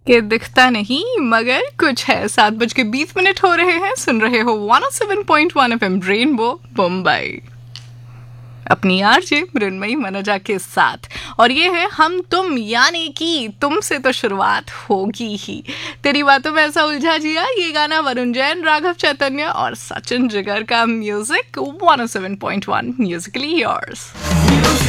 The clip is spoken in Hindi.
कि दिखता नहीं मगर कुछ है। 7:20 हो रहे हैं, सुन रहे हो 107.1 FM रेनबो मुंबई, अपनी आरजे मृन्मयी मनोजा के साथ। और ये है हम तुम, यानी कि तुमसे तो शुरुआत होगी ही। तेरी बातों में ऐसा उलझा जिया, ये गाना वरुण जैन, राघव चैतन्य और सचिन जिगर का म्यूजिक। 107.1 Musically yours.